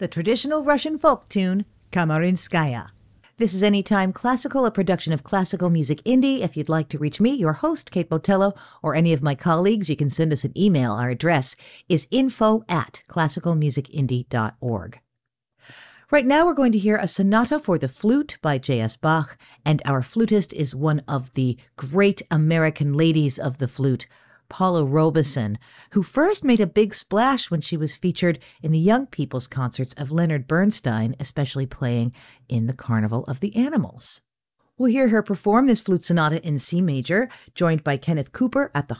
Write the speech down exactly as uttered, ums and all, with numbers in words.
the traditional Russian folk tune, Kamarinskaya. This is Anytime Classical, a production of Classical Music Indie. If you'd like to reach me, your host, Kate Botello, or any of my colleagues, you can send us an email. Our address is info at classical music indie dot org. Right now we're going to hear a sonata for the flute by J S Bach, and our flutist is one of the great American ladies of the flute, Paula Robeson, who first made a big splash when she was featured in the young people's concerts of Leonard Bernstein, especially playing in the Carnival of the Animals. We'll hear her perform this flute sonata in C major, joined by Kenneth Cooper at the